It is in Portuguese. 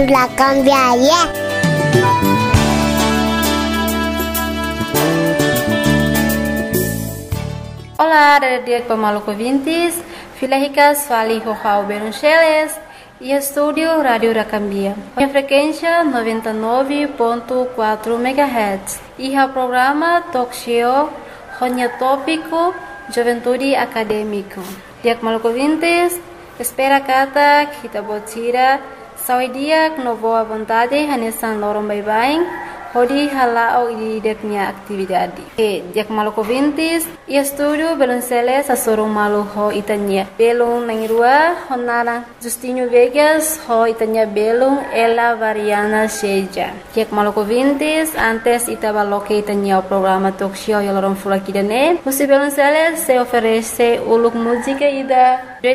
La cambiaria. Olá, dia pemalu ouvintes, Filahicas fali Rojao Beruncheles e estúdio Rádio Racambia. A frequência 99.4 MHz e o programa Talk Show Ronya Tópico Juventude Acadêmico. Dia pemalu ouvintes, espera kata kita botira saudia no boa vontade hanesan lorong bye-bye. Hodi halao ideknya atividade. Dia malu ouvintes, e estúdio Belunceles a sorong malu ho itanya. Belung nangirua honara Justinho Vegas ho itanya belung ela variana seja. Dia malu ouvintes, antes itabaloke itanya o programa talk show yalorong fulakidane. Musi Belunceles se oferece uluk música ida